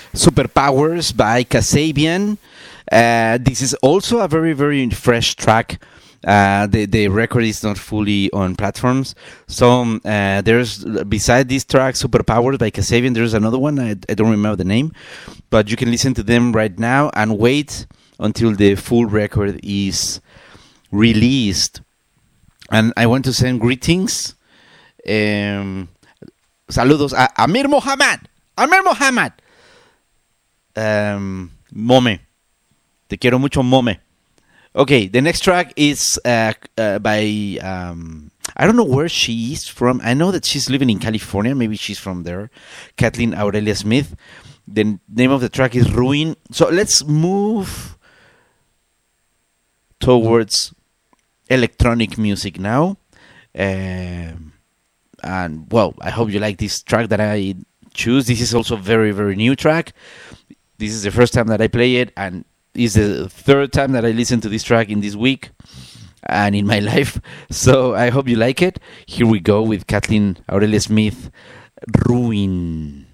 Superpowers by Kasabian. This is also a very, very fresh track. The record is not fully on platforms. So there's, beside this track, Superpowers by Kasabian, there's another one. I don't remember the name. But you can listen to them right now and wait until the full record is released. And I want to send greetings. Saludos a Amir Mohammad. Amir Mohammad. Mome. Te quiero mucho, Mome. Okay, the next track is by... I don't know where she is from. I know that she's living in California. Maybe she's from there. Kathleen Aurelia Smith. The name of the track is Ruin. So let's move towards electronic music now. And, well, I hope you like this track that I choose. This is also a very, very new track. This is the first time that I play it, and it's the third time that I listen to this track in this week and in my life. So I hope you like it. Here we go with Kathleen Aurelia Smith, Ruin.